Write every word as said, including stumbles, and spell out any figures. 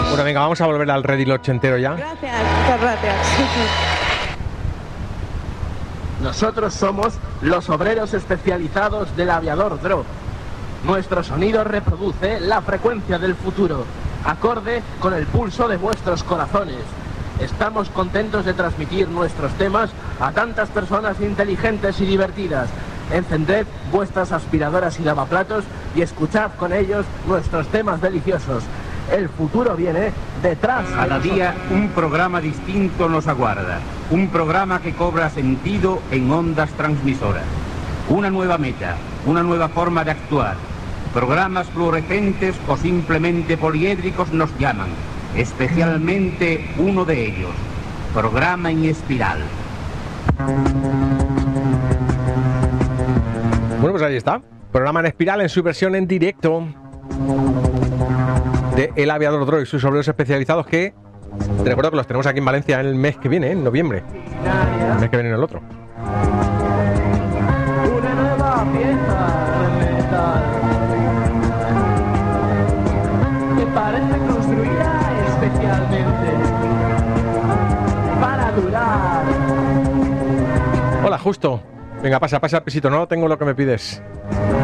Bueno, venga, vamos a volver al redil ochentero ya. Gracias, muchas gracias. Nosotros somos los obreros especializados del aviador D R O. Nuestro sonido reproduce la frecuencia del futuro, acorde con el pulso de vuestros corazones. Estamos contentos de transmitir nuestros temas a tantas personas inteligentes y divertidas. Encended vuestras aspiradoras y lavaplatos y escuchad con ellos nuestros temas deliciosos. El futuro viene detrás. Cada día un programa distinto nos aguarda. Un programa que cobra sentido en ondas transmisoras. Una nueva meta, una nueva forma de actuar. Programas fluorescentes o simplemente poliédricos nos llaman. Especialmente uno de ellos. Programa en espiral. Bueno, pues ahí está. Programa en espiral en su versión en directo de El Aviador D R O y sus obreros especializados, que te recuerdo que los tenemos aquí en Valencia el mes que viene, ¿eh? En noviembre. El mes que viene en el otro. Una nueva fiesta metal que parece construida especialmente para durar. Hola, Justo. Venga, pasa, pasa, Pesito. No tengo lo que me pides.